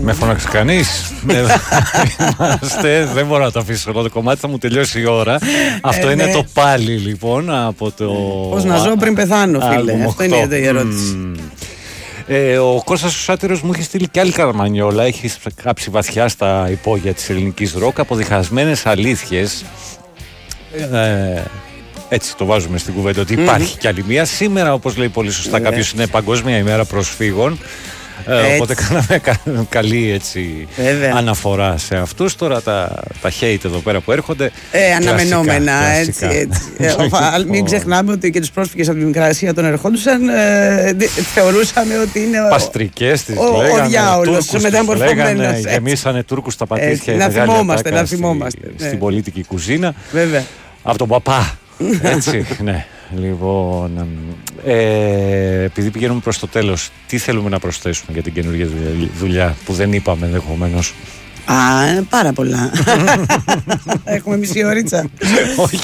Με φώναξε κανείς? Δεν μπορώ να το αφήσω όλο το κομμάτι, θα μου τελειώσει η ώρα. Αυτό είναι το πάλι λοιπόν από το. Πώς να ζω πριν πεθάνω, φίλε. Αυτό είναι η ερώτηση. Ο Κώστας ο Σάτυρος μου έχει στείλει και άλλη καραμανιόλα. Έχει κάψει βαθιά στα υπόγεια της ελληνικής ροκ από διχασμένες αλήθειες. Έτσι το βάζουμε στην κουβέντα ότι υπάρχει κι άλλη μία. Σήμερα, όπως λέει πολύ σωστά κάποιος, είναι Παγκόσμια ημέρα προσφύγων. Οπότε κάναμε καλή έτσι αναφορά σε αυτούς. Τώρα τα hate εδώ πέρα που έρχονται, αναμενόμενα κλασικά. Έτσι. Μην ξεχνάμε ότι και τους πρόσφυγες από τη Μικρά Ασία τον ερχόντουσαν, θεωρούσαμε ότι είναι παστρικές τις ο διάολος, μεταμορφωμένος. Γεμίσανε Τούρκους στα πατήσια. Να θυμόμαστε στην πολίτικη κουζίνα. Βέβαια. Από τον παπά. Έτσι, ναι. Λοιπόν, επειδή πηγαίνουμε προς το τέλος, τι θέλουμε να προσθέσουμε για την καινούργια δουλειά που δεν είπαμε ενδεχομένως? Πάρα πολλά. Έχουμε μισή ωρίτσα. Όχι.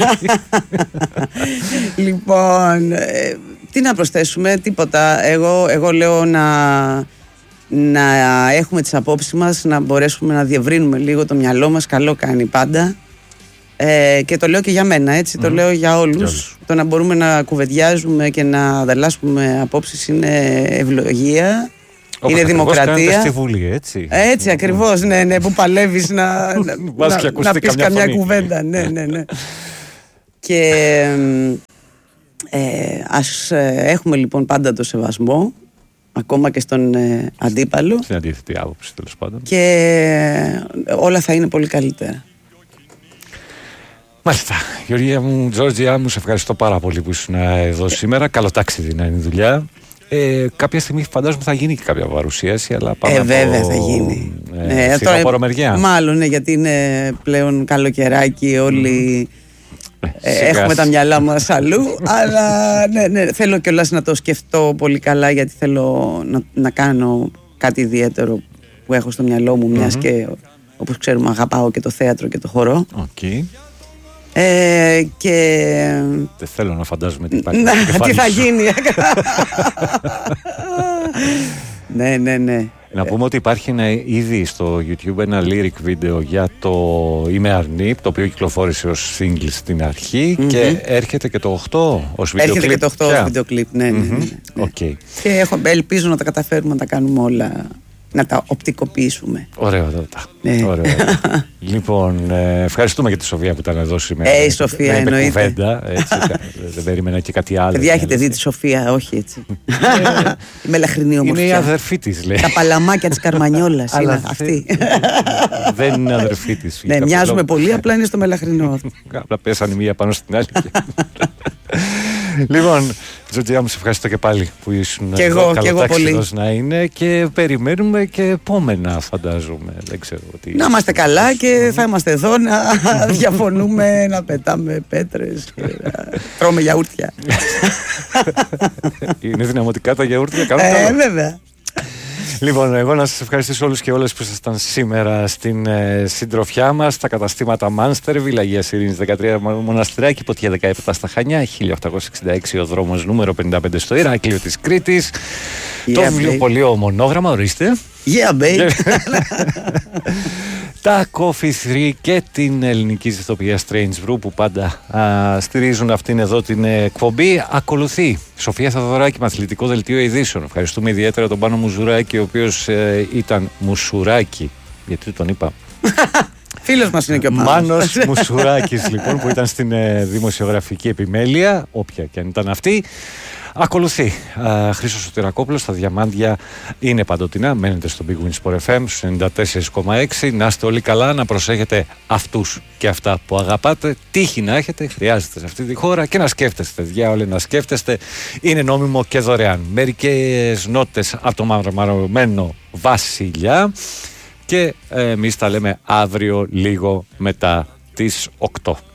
Λοιπόν, τι να προσθέσουμε? Τίποτα. Εγώ λέω να έχουμε τις απόψεις μας, να μπορέσουμε να διευρύνουμε λίγο το μυαλό μας. Καλό κάνει πάντα. Και το λέω και για μένα, έτσι, το λέω για όλους. Το να μπορούμε να κουβεντιάζουμε και να ανταλλάσσουμε απόψεις είναι ευλογία, είναι δημοκρατία. Στη Βουλή, έτσι. Έτσι ακριβώς, ναι, που παλεύεις να πεις καμιά κουβέντα. Ναι. Και ας έχουμε λοιπόν πάντα το σεβασμό, ακόμα και στον αντίπαλο. Στην αντίθετη άποψη, τέλος πάντων. Και όλα θα είναι πολύ καλύτερα. Μάλιστα. Γεωργία μου, Τζόρτζια μου, σε ευχαριστώ πάρα πολύ που ήσουν εδώ σήμερα. Καλό ταξίδι να είναι η δουλειά. Κάποια στιγμή φαντάζομαι θα γίνει και κάποια παρουσίαση, αλλά πάμε βέβαια θα γίνει. Σιγά μεριά. Μάλλον, γιατί είναι πλέον καλοκαιράκι, όλοι έχουμε τα μυαλά μας αλλού. Αλλά ναι, θέλω κιόλας να το σκεφτώ πολύ καλά, γιατί θέλω να κάνω κάτι ιδιαίτερο που έχω στο μυαλό μου, μιας και όπως ξέρουμε αγαπάω και το θέατρο και το χορό. Okay. Και δεν θέλω να φαντάζομαι τι υπάρχει. Τι θα γίνει. Ναι. Να πούμε ότι υπάρχει ήδη στο YouTube ένα lyric βίντεο για το Είμαι Αρνή, το οποίο κυκλοφόρησε ως single στην αρχή και έρχεται και το 8 ως βίντεο κλιπ. Έρχεται και το 8 ως βίντεο κλιπ, ναι. Okay. Και ελπίζω να τα καταφέρουμε να τα κάνουμε όλα, να τα οπτικοποιήσουμε. Ωραία. Λοιπόν, ευχαριστούμε και τη Σοφία που ήταν εδώ σήμερα. Η Σοφία εννοείται. Κουβέντα, έτσι, δεν περίμενα και κάτι άλλο. Παιδιά, έχετε δει τη Σοφία? Όχι, έτσι. Η μελαχρινή ομορφιά. Είναι η αδερφή της, λέει. Τα παλαμάκια της Καρμανιόλας είναι αυτή. Δεν είναι αδερφή της. Ναι, μοιάζουμε πολύ, απλά είναι στο μελαχρινό. Απλά πέσανε μία πάνω στην άλλη. Λοιπόν, Τζορτζιά μου, σε ευχαριστώ και πάλι που ήσουν εδώ. Καλό ταξίδος να είναι, και περιμένουμε και επόμενα, φαντάζομαι. Δεν ξέρω τι. Να είμαστε καλά και θα είμαστε εδώ να διαφωνούμε, να πετάμε πέτρες και να τρώμε γιαούρτια. Είναι δυναμωτικά τα γιαούρτια, βέβαια. Λοιπόν, εγώ να σας ευχαριστήσω όλους και όλες που ήσασταν σήμερα στην συντροφιά μας. Τα καταστήματα Μάνστερβιλ, Αγίας Ειρήνης 13 Μοναστηράκι, Ποτιά 17 στα Χανιά, 1866 ο δρόμος νούμερο 55 στο Ηράκλειο της Κρήτης. Το βιβλιοπωλείο Μονόγραμμα, ορίστε. Yeah, babe. Τα Coffee 3 και την ελληνική ηθοποιία Strange Brew που πάντα στηρίζουν αυτήν εδώ την εκπομπή. Ακολουθεί Σοφία Θαδωράκη με αθλητικό δελτίο ειδήσεων. Ευχαριστούμε ιδιαίτερα τον Πάνο Μουζουράκη, ο οποίος ήταν Μουσουράκη. Γιατί τον είπα? Φίλος μας είναι και ο Μάνος Μουσουράκης, λοιπόν, που ήταν στην δημοσιογραφική επιμέλεια, όποια και αν ήταν αυτή. Ακολουθεί Χρήστος Σωτηρακόπουλος, τα διαμάντια είναι παντοτινά. Μένετε στο Big Win Sport FM στους 94,6. Να είστε όλοι καλά, να προσέχετε αυτούς και αυτά που αγαπάτε. Τύχη να έχετε, χρειάζεται σε αυτή τη χώρα, και να σκέφτεστε, διάολε, να σκέφτεστε. Είναι νόμιμο και δωρεάν. Μερικές νότες από το μαρμαρωμένο Βασιλιά, και εμείς τα λέμε αύριο λίγο μετά τις 8.